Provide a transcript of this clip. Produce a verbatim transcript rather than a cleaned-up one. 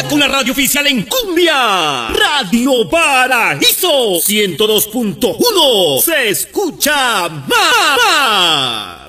con la radio oficial en cumbia. Radio Paraíso ciento dos punto uno. Se escucha más.